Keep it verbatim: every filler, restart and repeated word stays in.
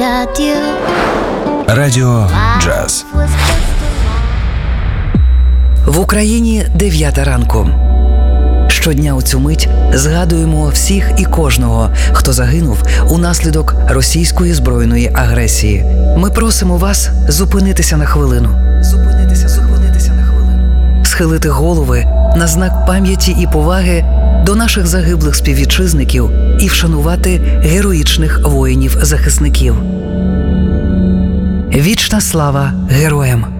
loved you. Радіо Джаз. В Україні дев'ята ранку. Щодня у цю мить згадуємо всіх і кожного, хто загинув унаслідок російської збройної агресії. Ми просимо вас зупинитися на хвилину. Зупинитися, зупинитися на хвилину. Схилити голови на знак пам'яті і поваги до наших загиблих співвітчизників і вшанувати героїчних воїнів-захисників. Вічна слава героям!